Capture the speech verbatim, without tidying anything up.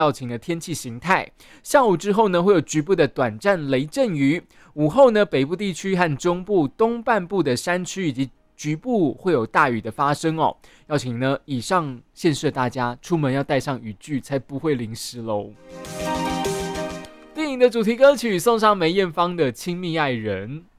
到晴的天气形态。下午之后呢，会有局部的短暂雷阵雨。午后呢，北部地区和中部东半部的山区以及局部会有大雨的发生哦。要请呢以上县市的大家出门要带上雨具，才不会淋湿喽。电影的主题歌曲送上梅艳芳的《亲密爱人》。